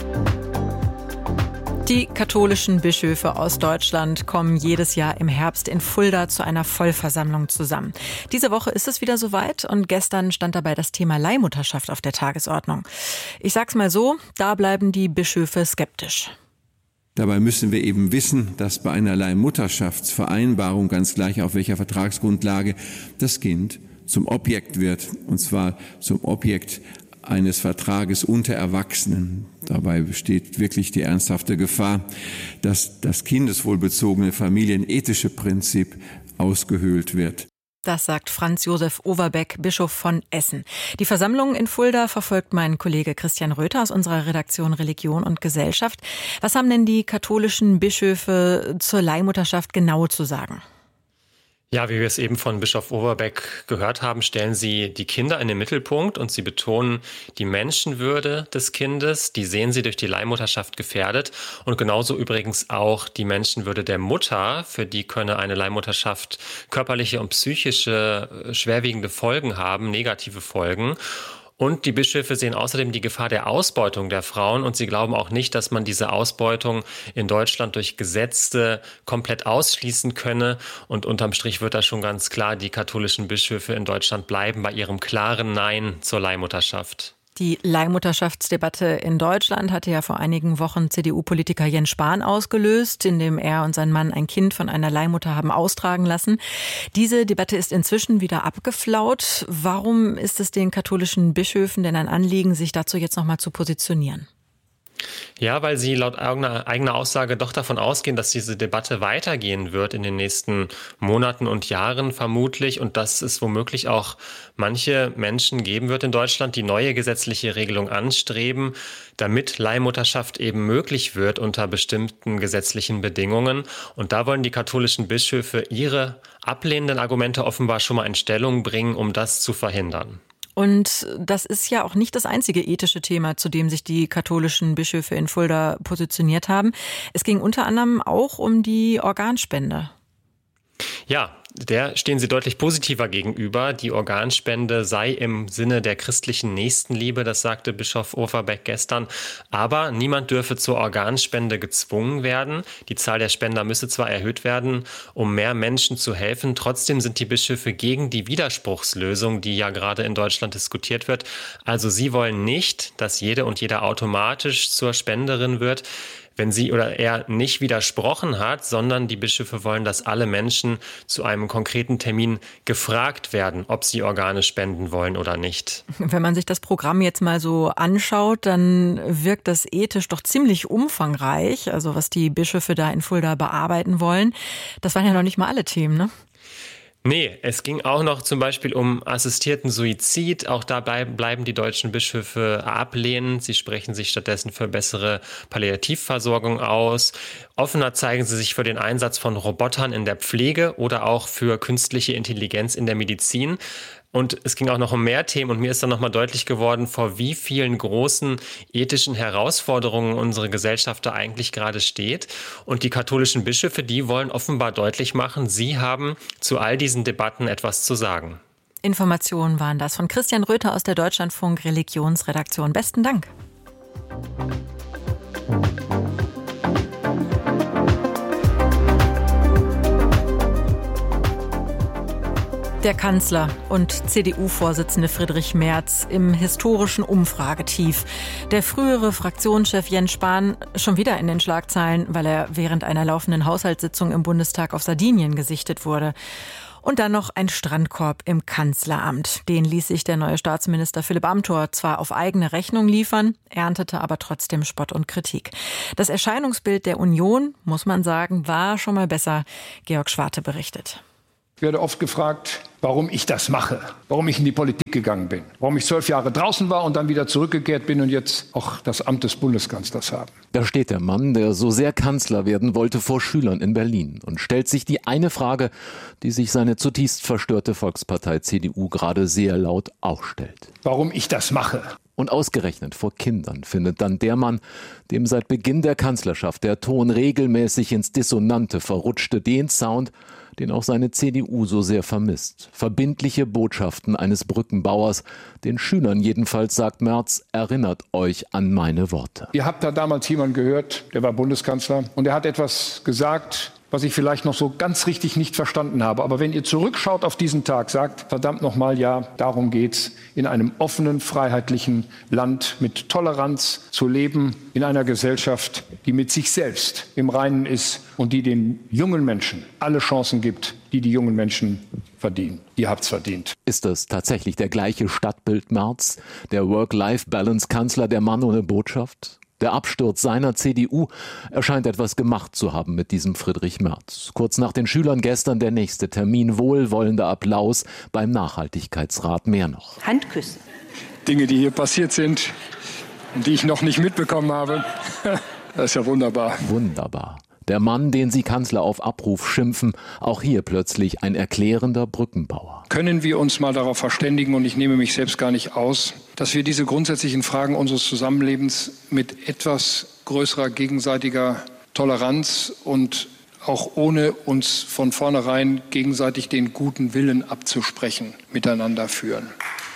Die katholischen Bischöfe aus Deutschland kommen jedes Jahr im Herbst in Fulda zu einer Vollversammlung zusammen. Diese Woche ist es wieder soweit und gestern stand dabei das Thema Leihmutterschaft auf der Tagesordnung. Ich sag's mal so, da bleiben die Bischöfe skeptisch. Dabei müssen wir eben wissen, dass bei einer Leihmutterschaftsvereinbarung, ganz gleich auf welcher Vertragsgrundlage, das Kind zum Objekt wird, und zwar zum Objekt eines Vertrages unter Erwachsenen. Dabei besteht wirklich die ernsthafte Gefahr, dass das kindeswohlbezogene familienethische Prinzip ausgehöhlt wird. Das sagt Franz Josef Overbeck, Bischof von Essen. Die Versammlung in Fulda verfolgt mein Kollege Christian Röther aus unserer Redaktion Religion und Gesellschaft. Was haben denn die katholischen Bischöfe zur Leihmutterschaft genau zu sagen? Ja, wie wir es eben von Bischof Overbeck gehört haben, stellen sie die Kinder in den Mittelpunkt und sie betonen die Menschenwürde des Kindes. Die sehen sie durch die Leihmutterschaft gefährdet und genauso übrigens auch die Menschenwürde der Mutter. Für die könne eine Leihmutterschaft körperliche und psychische schwerwiegende Folgen haben, negative Folgen. Und die Bischöfe sehen außerdem die Gefahr der Ausbeutung der Frauen und sie glauben auch nicht, dass man diese Ausbeutung in Deutschland durch Gesetze komplett ausschließen könne. Und unterm Strich wird da schon ganz klar, die katholischen Bischöfe in Deutschland bleiben bei ihrem klaren Nein zur Leihmutterschaft. Die Leihmutterschaftsdebatte in Deutschland hatte ja vor einigen Wochen CDU-Politiker Jens Spahn ausgelöst, indem er und sein Mann ein Kind von einer Leihmutter haben austragen lassen. Diese Debatte ist inzwischen wieder abgeflaut. Warum ist es den katholischen Bischöfen denn ein Anliegen, sich dazu jetzt nochmal zu positionieren? Ja, weil sie laut eigener Aussage doch davon ausgehen, dass diese Debatte weitergehen wird in den nächsten Monaten und Jahren vermutlich und dass es womöglich auch manche Menschen geben wird in Deutschland, die neue gesetzliche Regelung anstreben, damit Leihmutterschaft eben möglich wird unter bestimmten gesetzlichen Bedingungen. Und da wollen die katholischen Bischöfe ihre ablehnenden Argumente offenbar schon mal in Stellung bringen, um das zu verhindern. Und das ist ja auch nicht das einzige ethische Thema, zu dem sich die katholischen Bischöfe in Fulda positioniert haben. Es ging unter anderem auch um die Organspende. Ja, der stehen sie deutlich positiver gegenüber. Die Organspende sei im Sinne der christlichen Nächstenliebe, das sagte Bischof Overbeck gestern. Aber niemand dürfe zur Organspende gezwungen werden. Die Zahl der Spender müsse zwar erhöht werden, um mehr Menschen zu helfen. Trotzdem sind die Bischöfe gegen die Widerspruchslösung, die ja gerade in Deutschland diskutiert wird. Also sie wollen nicht, dass jede und jeder automatisch zur Spenderin wird, wenn sie oder er nicht widersprochen hat, sondern die Bischöfe wollen, dass alle Menschen zu einem konkreten Termin gefragt werden, ob sie Organe spenden wollen oder nicht. Wenn man sich das Programm jetzt mal so anschaut, dann wirkt das ethisch doch ziemlich umfangreich, also was die Bischöfe da in Fulda bearbeiten wollen. Das waren ja noch nicht mal alle Themen, ne? Nee, es ging auch noch zum Beispiel um assistierten Suizid. Auch dabei bleiben die deutschen Bischöfe ablehnend. Sie sprechen sich stattdessen für bessere Palliativversorgung aus. Offener zeigen sie sich für den Einsatz von Robotern in der Pflege oder auch für künstliche Intelligenz in der Medizin. Und es ging auch noch um mehr Themen und mir ist dann nochmal deutlich geworden, vor wie vielen großen ethischen Herausforderungen unsere Gesellschaft da eigentlich gerade steht. Und die katholischen Bischöfe, die wollen offenbar deutlich machen, sie haben zu all diesen Debatten etwas zu sagen. Informationen waren das von Christian Röther aus der Deutschlandfunk Religionsredaktion. Besten Dank. Der Kanzler und CDU-Vorsitzende Friedrich Merz im historischen Umfragetief. Der frühere Fraktionschef Jens Spahn schon wieder in den Schlagzeilen, weil er während einer laufenden Haushaltssitzung im Bundestag auf Sardinien gesichtet wurde. Und dann noch ein Strandkorb im Kanzleramt. Den ließ sich der neue Staatsminister Philipp Amthor zwar auf eigene Rechnung liefern, erntete aber trotzdem Spott und Kritik. Das Erscheinungsbild der Union, muss man sagen, war schon mal besser. Georg Schwarte berichtet. Ich werde oft gefragt, warum ich das mache, warum ich in die Politik gegangen bin, warum ich 12 Jahre draußen war und dann wieder zurückgekehrt bin und jetzt auch das Amt des Bundeskanzlers habe. Da steht der Mann, der so sehr Kanzler werden wollte, vor Schülern in Berlin und stellt sich die eine Frage, die sich seine zutiefst verstörte Volkspartei CDU gerade sehr laut auch stellt. Warum ich das mache. Und ausgerechnet vor Kindern findet dann der Mann, dem seit Beginn der Kanzlerschaft der Ton regelmäßig ins Dissonante verrutschte, den Sound, den auch seine CDU so sehr vermisst. Verbindliche Botschaften eines Brückenbauers. Den Schülern jedenfalls, sagt Merz, erinnert euch an meine Worte. Ihr habt da damals jemanden gehört, der war Bundeskanzler, und er hat etwas gesagt, was ich vielleicht noch so ganz richtig nicht verstanden habe. Aber wenn ihr zurückschaut auf diesen Tag, sagt, verdammt nochmal, ja, darum geht's, in einem offenen, freiheitlichen Land mit Toleranz zu leben, in einer Gesellschaft, die mit sich selbst im Reinen ist und die den jungen Menschen alle Chancen gibt, die die jungen Menschen verdienen. Ihr habt's verdient. Ist das tatsächlich der gleiche Stadtbild Merz, der Work-Life-Balance-Kanzler, der Mann ohne Botschaft? Der Absturz seiner CDU erscheint etwas gemacht zu haben mit diesem Friedrich Merz. Kurz nach den Schülern gestern der nächste Termin, wohlwollender Applaus beim Nachhaltigkeitsrat, mehr noch. Handküssen. Dinge, die hier passiert sind und die ich noch nicht mitbekommen habe, das ist ja wunderbar. Wunderbar. Der Mann, den Sie Kanzler auf Abruf schimpfen, auch hier plötzlich ein erklärender Brückenbauer. Können wir uns mal darauf verständigen, und ich nehme mich selbst gar nicht aus, dass wir diese grundsätzlichen Fragen unseres Zusammenlebens mit etwas größerer gegenseitiger Toleranz und auch ohne uns von vornherein gegenseitig den guten Willen abzusprechen, miteinander führen.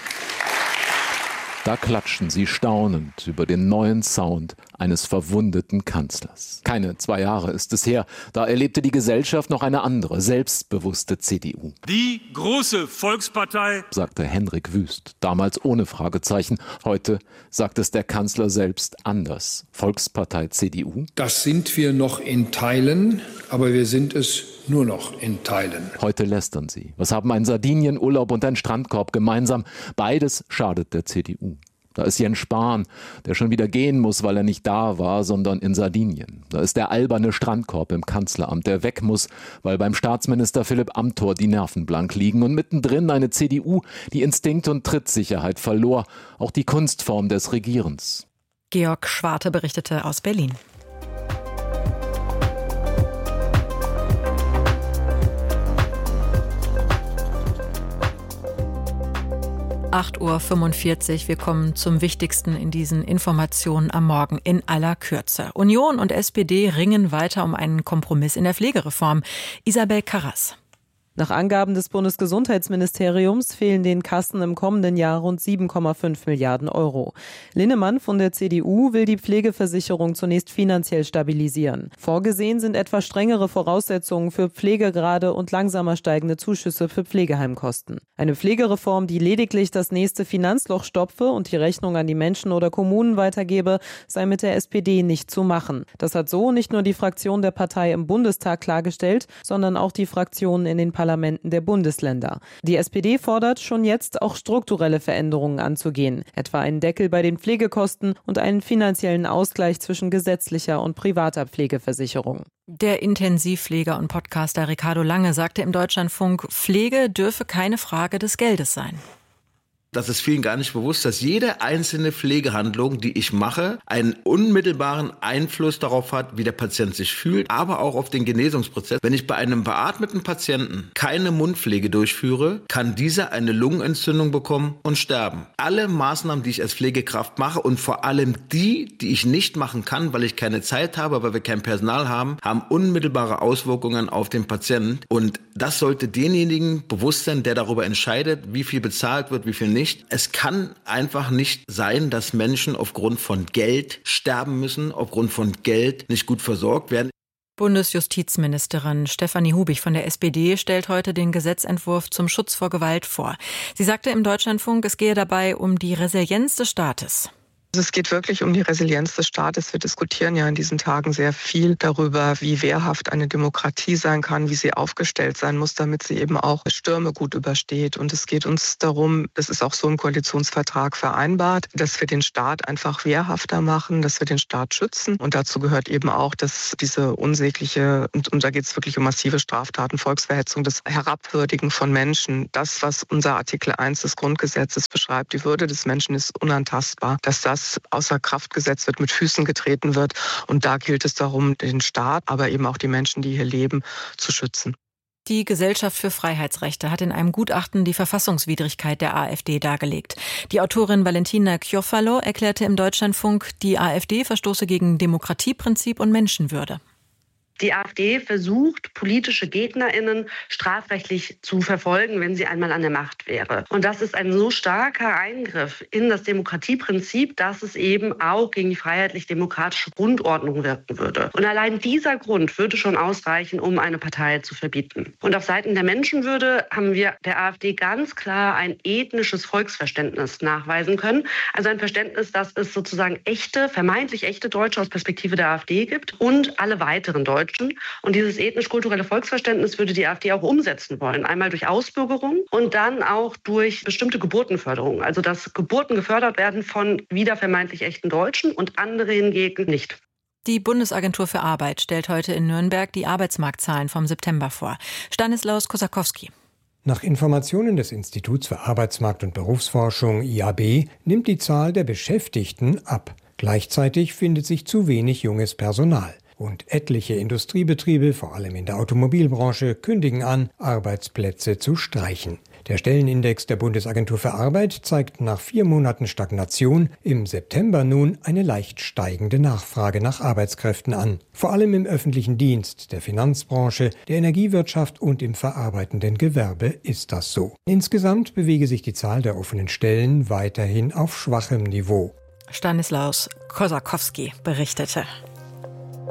Da klatschen sie staunend über den neuen Sound eines verwundeten Kanzlers. Keine 2 Jahre ist es her, da erlebte die Gesellschaft noch eine andere, selbstbewusste CDU. Die große Volkspartei, sagte Henrik Wüst, damals ohne Fragezeichen. Heute sagt es der Kanzler selbst anders. Volkspartei CDU? Das sind wir noch in Teilen, aber wir sind es nur noch in Teilen. Heute lästern sie. Was haben ein Sardinienurlaub und ein Strandkorb gemeinsam? Beides schadet der CDU. Da ist Jens Spahn, der schon wieder gehen muss, weil er nicht da war, sondern in Sardinien. Da ist der alberne Strandkorb im Kanzleramt, der weg muss, weil beim Staatsminister Philipp Amthor die Nerven blank liegen. Und mittendrin eine CDU, die Instinkt und Trittsicherheit verlor, auch die Kunstform des Regierens. Georg Schwarte berichtete aus Berlin. 8:45 Uhr. Wir kommen zum Wichtigsten in diesen Informationen am Morgen in aller Kürze. Union und SPD ringen weiter um einen Kompromiss in der Pflegereform. Isabel Karras. Nach Angaben des Bundesgesundheitsministeriums fehlen den Kassen im kommenden Jahr rund 7,5 Milliarden Euro. Linnemann von der CDU will die Pflegeversicherung zunächst finanziell stabilisieren. Vorgesehen sind etwa strengere Voraussetzungen für Pflegegrade und langsamer steigende Zuschüsse für Pflegeheimkosten. Eine Pflegereform, die lediglich das nächste Finanzloch stopfe und die Rechnung an die Menschen oder Kommunen weitergebe, sei mit der SPD nicht zu machen. Das hat so nicht nur die Fraktion der Partei im Bundestag klargestellt, sondern auch die Fraktionen in den Parlamenten der Bundesländer. Die SPD fordert schon jetzt auch strukturelle Veränderungen anzugehen, etwa einen Deckel bei den Pflegekosten und einen finanziellen Ausgleich zwischen gesetzlicher und privater Pflegeversicherung. Der Intensivpfleger und Podcaster Ricardo Lange sagte im Deutschlandfunk, Pflege dürfe keine Frage des Geldes sein. Das ist vielen gar nicht bewusst, dass jede einzelne Pflegehandlung, die ich mache, einen unmittelbaren Einfluss darauf hat, wie der Patient sich fühlt, aber auch auf den Genesungsprozess. Wenn ich bei einem beatmeten Patienten keine Mundpflege durchführe, kann dieser eine Lungenentzündung bekommen und sterben. Alle Maßnahmen, die ich als Pflegekraft mache und vor allem die ich nicht machen kann, weil ich keine Zeit habe, weil wir kein Personal haben, haben unmittelbare Auswirkungen auf den Patienten. Und das sollte denjenigen bewusst sein, der darüber entscheidet, wie viel bezahlt wird, wie viel nicht. Es kann einfach nicht sein, dass Menschen aufgrund von Geld sterben müssen, aufgrund von Geld nicht gut versorgt werden. Bundesjustizministerin Stefanie Hubig von der SPD stellt heute den Gesetzentwurf zum Schutz vor Gewalt vor. Sie sagte im Deutschlandfunk, es gehe dabei um die Resilienz des Staates. Es geht wirklich um die Resilienz des Staates. Wir diskutieren ja in diesen Tagen sehr viel darüber, wie wehrhaft eine Demokratie sein kann, wie sie aufgestellt sein muss, damit sie eben auch Stürme gut übersteht. Und es geht uns darum, das ist auch so im Koalitionsvertrag vereinbart, dass wir den Staat einfach wehrhafter machen, dass wir den Staat schützen. Und dazu gehört eben auch, dass diese unsägliche, und da geht es wirklich um massive Straftaten, Volksverhetzung, das Herabwürdigen von Menschen, das, was unser Artikel 1 des Grundgesetzes beschreibt, die Würde des Menschen ist unantastbar, dass das außer Kraft gesetzt wird, mit Füßen getreten wird. Und da gilt es darum, den Staat, aber eben auch die Menschen, die hier leben, zu schützen. Die Gesellschaft für Freiheitsrechte hat in einem Gutachten die Verfassungswidrigkeit der AfD dargelegt. Die Autorin Valentina Chiofalo erklärte im Deutschlandfunk, die AfD verstoße gegen Demokratieprinzip und Menschenwürde. Die AfD versucht, politische GegnerInnen strafrechtlich zu verfolgen, wenn sie einmal an der Macht wäre. Und das ist ein so starker Eingriff in das Demokratieprinzip, dass es eben auch gegen die freiheitlich-demokratische Grundordnung wirken würde. Und allein dieser Grund würde schon ausreichen, um eine Partei zu verbieten. Und auf Seiten der Menschenwürde haben wir der AfD ganz klar ein ethnisches Volksverständnis nachweisen können. Also ein Verständnis, dass es sozusagen vermeintlich echte Deutsche aus Perspektive der AfD gibt und alle weiteren Deutschen. Und dieses ethnisch-kulturelle Volksverständnis würde die AfD auch umsetzen wollen. Einmal durch Ausbürgerung und dann auch durch bestimmte Geburtenförderung. Also dass Geburten gefördert werden von wieder vermeintlich echten Deutschen und andere hingegen nicht. Die Bundesagentur für Arbeit stellt heute in Nürnberg die Arbeitsmarktzahlen vom September vor. Stanislaus Kosakowski. Nach Informationen des Instituts für Arbeitsmarkt- und Berufsforschung IAB nimmt die Zahl der Beschäftigten ab. Gleichzeitig findet sich zu wenig junges Personal. Und etliche Industriebetriebe, vor allem in der Automobilbranche, kündigen an, Arbeitsplätze zu streichen. Der Stellenindex der Bundesagentur für Arbeit zeigt nach 4 Monaten Stagnation im September nun eine leicht steigende Nachfrage nach Arbeitskräften an. Vor allem im öffentlichen Dienst, der Finanzbranche, der Energiewirtschaft und im verarbeitenden Gewerbe ist das so. Insgesamt bewege sich die Zahl der offenen Stellen weiterhin auf schwachem Niveau. Stanislaus Kosakowski berichtete.